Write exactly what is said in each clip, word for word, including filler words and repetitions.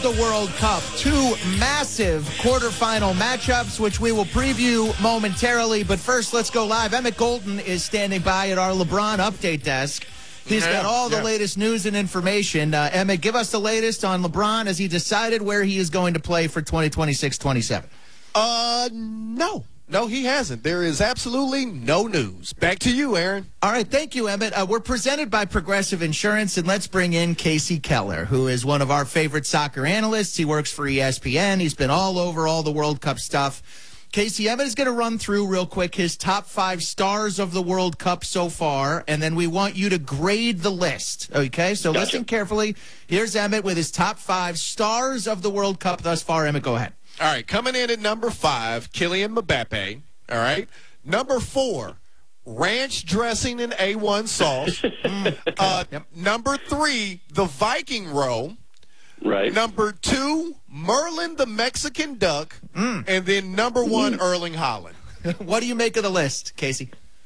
The World Cup, two massive quarterfinal matchups, which we will preview momentarily. But first, let's go live. Emmett Golden is standing by at our LeBron update desk. He's yeah, got all the yeah. latest news and information. Uh, Emmett, give us the latest on LeBron as he decided where he is going to play for twenty twenty-six twenty-seven. Uh, no. No, he hasn't. There is absolutely no news. Back to you, Aaron. All right, thank you, Emmett. Uh, we're presented by Progressive Insurance, and let's bring in Casey Keller, who is one of our favorite soccer analysts. He works for E S P N. He's been all over all the World Cup stuff. Casey, Emmett is going to run through real quick his top five stars of the World Cup so far, and then we want you to grade the list, okay? So Gotcha. Listen carefully. Here's Emmett with his top five stars of the World Cup thus far. Emmett, go ahead. All right, coming in at number five, Kylian Mbappe. All right. Number four, ranch dressing and A one sauce. uh, Yep. Number three, the Viking roll. Right. Number two, Merlin the Mexican duck. And then number one, Erling Haaland. What do you make of the list, Casey?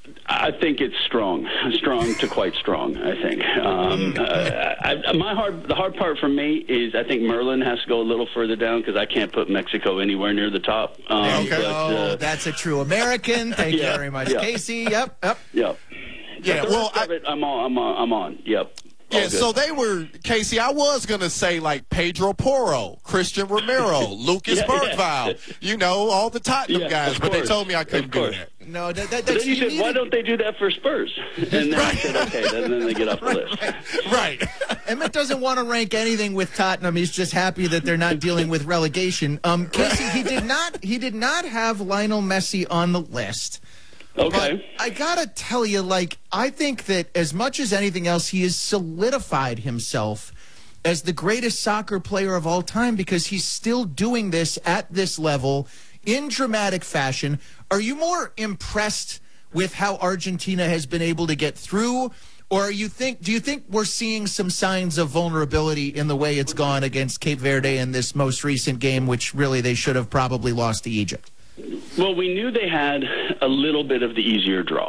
I think it's strong, strong to quite strong. I think. Um, uh, I, my hard, the hard part for me is I think Merlin has to go a little further down because I can't put Mexico anywhere near the top. Um, There you but, go. uh, That's a true American. Thank Yeah, you very much, yeah. Casey. Yep, yep. Yep. Yeah, But the well, rest of I- it, I'm on. I'm on. I'm on. Yep. All Yeah, good. so they were, Casey, I was going to say like Pedro Porro, Christian Romero, Lucas Yeah, yeah. Bergvall, you know, all the Tottenham Yeah, guys, of but they course. told me I couldn't Of do course. that. No, that, that, But that's then you you said, why needed- don't they do that for Spurs? And then I said, okay, then, then they get off the list. Right. Emmett doesn't want to rank anything with Tottenham. He's just happy that they're not dealing with relegation. Um, Casey, he did not. He did not have Lionel Messi on the list. Okay. But I gotta tell you, like, I think that as much as anything else, he has solidified himself as the greatest soccer player of all time because he's still doing this at this level in dramatic fashion. Are you more impressed with how Argentina has been able to get through? Or you think? Do you think we're seeing some signs of vulnerability in the way it's gone against Cape Verde in this most recent game, which really they should have probably lost to Egypt? Well, we knew they had a little bit of the easier draw.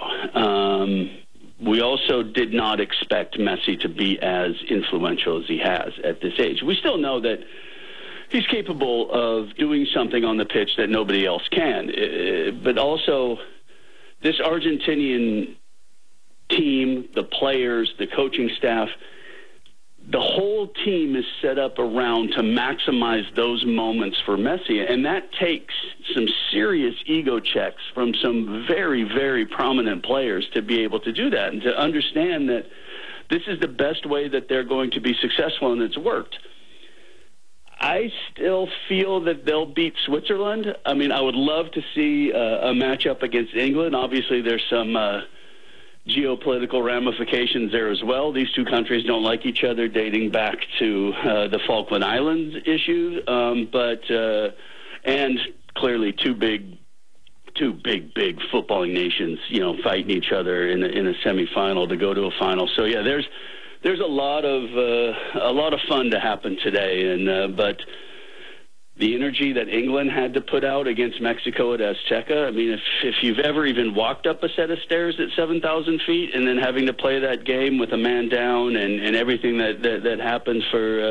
Um, we also did not expect Messi to be as influential as he has at this age. We still know that he's capable of doing something on the pitch that nobody else can. Uh, but also, this Argentinian team, the players, the coaching staff, the whole team is set up around to maximize those moments for Messi, and that takes some serious ego checks from some very, very prominent players to be able to do that and to understand that this is the best way that they're going to be successful, and it's worked. I still feel that they'll beat Switzerland. I mean, I would love to see uh, a matchup against England. Obviously, there's some uh, geopolitical ramifications there as well. These two countries don't like each other dating back to uh, the Falkland Islands issue, um, but uh, and clearly two big, two big, big footballing nations, you know, fighting each other in a, in a semifinal to go to a final. So yeah, there's there's a lot of uh, a lot of fun to happen today, and uh, but. The energy that England had to put out against Mexico at Azteca, I mean, if, if you've ever even walked up a set of stairs at seven thousand feet and then having to play that game with a man down and, and everything that, that, that happens for uh,